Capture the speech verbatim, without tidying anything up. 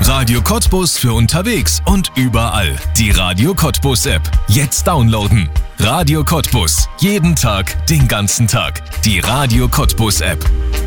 Radio Cottbus für unterwegs und überall. Die Radio Cottbus App. Jetzt downloaden. Radio Cottbus. Jeden Tag, den ganzen Tag. Die Radio Cottbus App.